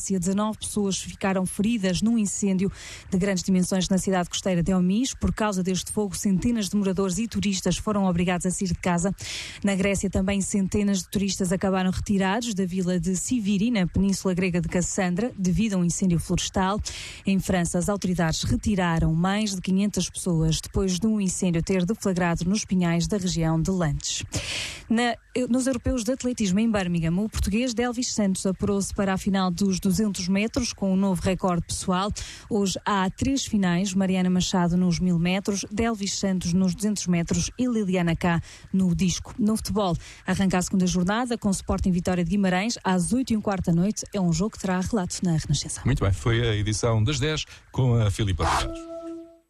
19 pessoas ficaram feridas num incêndio de grandes dimensões na cidade costeira de Omis. Por causa deste fogo, centenas de moradores e turistas foram obrigados a sair de casa. Na Grécia também centenas de turistas acabaram retirados da vila de Siviri, na península grega de Cassandra, devido a um incêndio florestal. Em França, as autoridades retiraram mais de 500 pessoas depois de um incêndio ter deflagrado nos pinhais da região de Landes. Nos europeus de atletismo em Birmingham, o português Delvis Santos apurou-se para a final dos 200 metros com um novo recorde pessoal. Hoje há 3 finais: Mariana Machado nos 1000 metros, Delvis Santos nos 200 metros e Liliana Cá no disco. No futebol, arranca a segunda jornada com Sporting Vitória de Guimarães às 8h15 da noite. É um jogo que terá relato na Renascença. Muito bem, foi a edição das 10 com a Filipa Tavares.